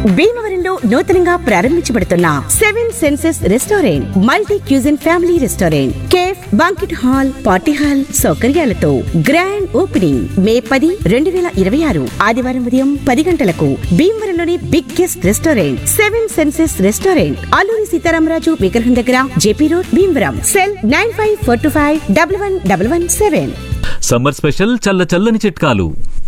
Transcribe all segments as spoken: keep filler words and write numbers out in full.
భీమవరంలో నూతనంగా ప్రారంభించబడుతున్న seven senses restaurant multi cuisine family restaurant cafe banquet hall party hall సౌకర్యాలతో grand opening మే పది రెండు వేల ఇరవై ఆరు ఆదివారం ఉదయం పది గంటలకు. భీమవరంలోని biggest restaurant seven senses restaurant Alluri Sitaramaraju విగ్రహం దగ్గర JP road Bhimavaram. Cell nine five four two five double one double one seven. Summer special చల్ల చల్లని చిట్కాలు.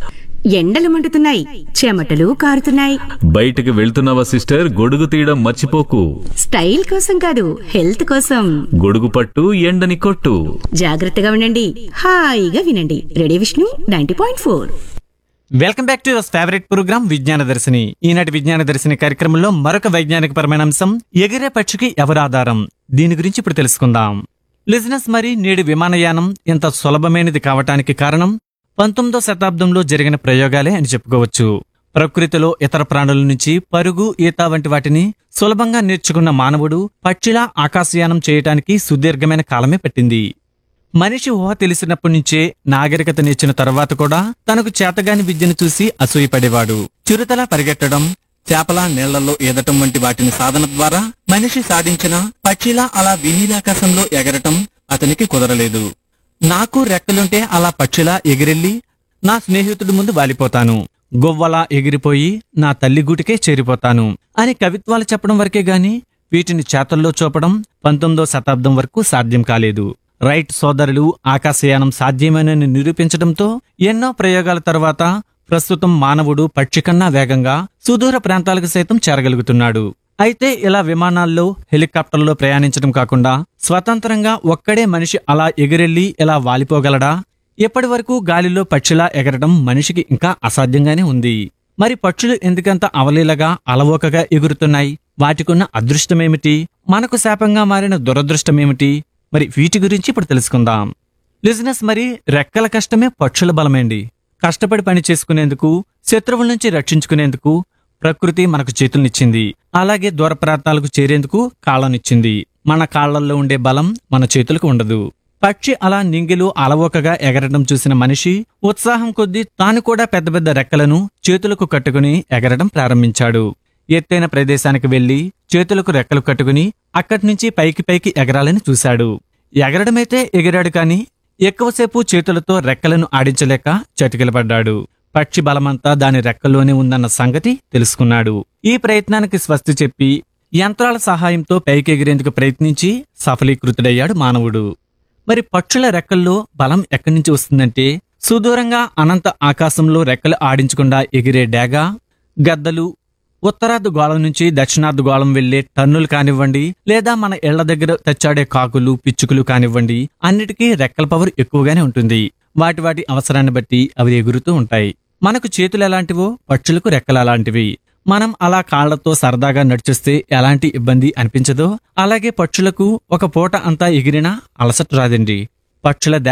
ఎండలు మండుతున్నాయి, చెమటలు కారుతున్నాయి. బయటికి వెళ్తున్నావా సిస్టర్? గొడుగు తీయడం మర్చిపోకు. స్టైల్ కోసం కాదు, హెల్త్ కోసం. గొడుగు పట్టు, ఎండని కొట్టు. జాగ్రత్తగా ఉండండి, హాయిగా వినండి. Radio Vishnu ninety point four. Welcome back to your favourite programme విజ్ఞాన దర్శిని. ఈనాటి విజ్ఞాన దర్శిని కార్యక్రమంలో మరొక వైజ్ఞానిక పరమైన అంశం ఎగిరే పక్షికి ఎవరు ఆధారం, దీని గురించి ఇప్పుడు తెలుసుకుందాం. లిజినెస్, మరి నేడు విమానయానం ఇంత సులభమైనది కావటానికి కారణం పంతొమ్మిదో శతాబ్దంలో జరిగిన ప్రయోగాలే అని చెప్పుకోవచ్చు. ప్రకృతిలో ఇతర ప్రాణుల నుంచి పరుగు, ఈత వంటి వాటిని సులభంగా నేర్చుకున్న మానవుడు పక్షిలా ఆకాశయానం చేయటానికి సుదీర్ఘమైన కాలమే పట్టింది. మనిషి ఊహ తెలిసినప్పటి నుంచే నాగరికత నేర్చిన తర్వాత కూడా తనకు చేతగాని విద్యను చూసి అసూయపడేవాడు. చిరుతలా పరిగెట్టడం, చేపలా నీళ్లలో ఈదటం వంటి వాటిని సాధన ద్వారా మనిషి సాధించిన పక్షిలా అలా వినీలాకాశంలో ఎగరటం అతనికి కుదరలేదు. నాకు రెక్కలుంటే అలా పక్షిలా ఎగిరెళ్లి నా స్నేహితుడి ముందు వాలిపోతాను, గొవ్వలా ఎగిరిపోయి నా తల్లి గూటికే చేరిపోతాను అని కవిత్వాలు చెప్పడం వరకే గాని వీటిని చేతల్లో చూపడం పంతొమ్మిదో శతాబ్దం వరకు సాధ్యం కాలేదు. రైట్ సోదరులు ఆకాశయానం సాధ్యమేనని నిరూపించడంతో ఎన్నో ప్రయోగాల తర్వాత ప్రస్తుతం మానవుడు పక్షి కన్నా వేగంగా సుదూర ప్రాంతాలకు సైతం చేరగలుగుతున్నాడు. అయితే ఇలా విమానాల్లో, హెలికాప్టర్లో ప్రయాణించడం కాకుండా స్వతంత్రంగా ఒక్కడే మనిషి అలా ఎగిరెళ్లి ఇలా వాలిపోగలడా? ఇప్పటి వరకు గాలిలో పక్షిలా ఎగరడం మనిషికి ఇంకా అసాధ్యంగానే ఉంది. మరి పక్షులు ఎందుకంత అవలీలగా అలవోకగా ఎగురుతున్నాయి? వాటికున్న అదృష్టమేమిటి? మనకు శాపంగా మారిన దురదృష్టమేమిటి? మరి వీటి గురించి ఇప్పుడు తెలుసుకుందాం. లిజినెస్, మరి రెక్కల కష్టమే పక్షుల బలమేండి. కష్టపడి పని చేసుకునేందుకు, శత్రువుల నుంచి రక్షించుకునేందుకు ప్రకృతి మనకు చేతుల్నిచ్చింది. అలాగే దూర ప్రాంతాలకు చేరేందుకు కాళ్ళనిచ్చింది. మన కాళ్లల్లో ఉండే బలం మన చేతులకు ఉండదు. పక్షి అలా నింగిలు అలవోకగా ఎగరడం చూసిన మనిషి ఉత్సాహం కొద్దీ తాను కూడా పెద్ద పెద్ద రెక్కలను చేతులకు కట్టుకుని ఎగరడం ప్రారంభించాడు. ఎత్తైన ప్రదేశానికి వెళ్లి చేతులకు రెక్కలు కట్టుకుని అక్కడ్నుంచి పైకి పైకి ఎగరాలని చూశాడు. ఎగరడమైతే ఎగిరాడు కాని ఎక్కువసేపు చేతులతో రెక్కలను ఆడించలేక చతికిలపడ్డాడు. పక్షి బలమంతా దాని రెక్కల్లోనే ఉందన్న సంగతి తెలుసుకున్నాడు. ఈ ప్రయత్నానికి స్వస్తి చెప్పి యంత్రాల సహాయంతో పైకి ఎగిరేందుకు ప్రయత్నించి సఫలీకృతుడయ్యాడు మానవుడు. మరి పక్షుల రెక్కల్లో బలం ఎక్కడి నుంచి వస్తుందంటే సుదూరంగా అనంత ఆకాశంలో రెక్కలు ఆడించకుండా ఎగిరే డేగ, గద్దలు, ఉత్తరార్ధ గోళం నుంచి దక్షిణార్ధ గోళం వెళ్లే టన్నులు కానివ్వండి, లేదా మన ఇళ్ల దగ్గర తెచ్చాడే కాకులు, పిచ్చుకలు కానివ్వండి, అన్నిటికీ రెక్కల పవర్ ఎక్కువగానే ఉంటుంది. వాటి వాటి అవసరాన్ని బట్టి అవి ఎగురుతూ ఉంటాయి. మనకు చేతులు ఎలాంటివో పక్షులకు రెక్కలు అలాంటివి. మనం అలా కాళ్లతో సరదాగా నడిచేస్తే ఎలాంటి ఇబ్బంది అనిపించదో అలాగే పక్షులకు ఒక పూట అంతా ఎగిరినా అలసట రాదండి. పక్షుల